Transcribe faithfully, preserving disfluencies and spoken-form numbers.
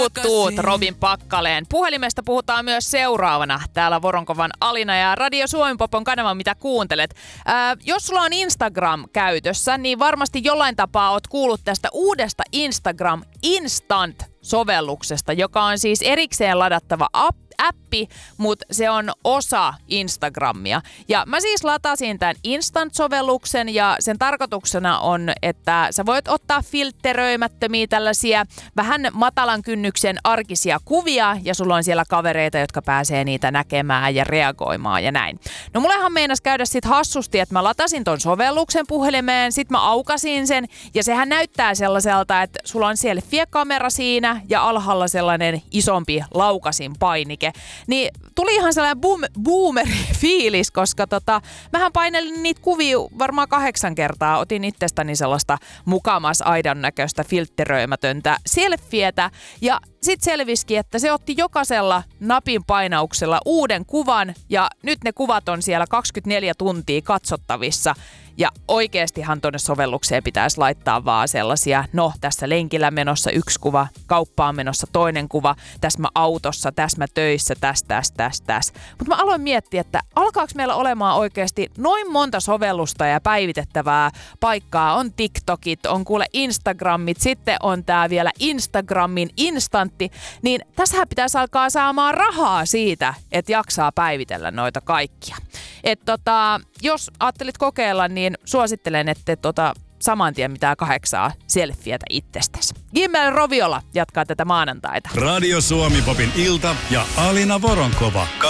Tuut Robin Pakkaleen. Puhelimesta puhutaan myös seuraavana. Täällä Voronkovan Alina ja Radio Suomi Pop on kanava, mitä kuuntelet. Ää, jos sulla on Instagram käytössä, niin varmasti jollain tapaa oot kuullut tästä uudesta Instagram Instant-sovelluksesta, joka on siis erikseen ladattava app. appi, mutta se on osa Instagramia. Ja mä siis latasin tämän Instant-sovelluksen ja sen tarkoituksena on, että sä voit ottaa filtteröimättömiä tällaisia vähän matalan kynnyksen arkisia kuvia ja sulla on siellä kavereita, jotka pääsee niitä näkemään ja reagoimaan ja näin. No mullehan meinas käydä sit hassusti, että mä latasin ton sovelluksen puhelimeen, sit mä aukasin sen ja sehän näyttää sellaiselta, että sulla on selfie-kamera siinä ja alhaalla sellainen isompi laukasin painike. Niin tuli ihan sellainen boom, boomeri-fiilis, koska tota, mähän painelin niitä kuvia varmaan kahdeksan kertaa. Otin itsestäni sellaista mukamas aidan näköistä filtteröimätöntä selfietä. Ja sitten selvisikin, että se otti jokaisella napin painauksella uuden kuvan. Ja nyt ne kuvat on siellä kaksikymmentäneljä tuntia katsottavissa. Ja oikeastihan tuonne sovellukseen pitäisi laittaa vaan sellaisia, no tässä lenkillä menossa yksi kuva, kauppaan menossa toinen kuva, tässä mä autossa, tässä mä töissä, tässä, tässä, tässä, tässä. Mutta mä aloin miettiä, että alkaako meillä olemaan oikeasti noin monta sovellusta ja päivitettävää paikkaa. On TikTokit, on kuule Instagramit, sitten on tää vielä Instagramin instantti. Niin tässähän pitäisi alkaa saamaan rahaa siitä, että jaksaa päivitellä noita kaikkia. Että tota, jos ajattelit kokeilla, niin suosittelen, että tota, saman tien mitään kahdeksaa selfietä itsestäsi. Gimmel Roviola jatkaa tätä maanantaita. Radio Suomi Popin ilta ja Alina Voronkova.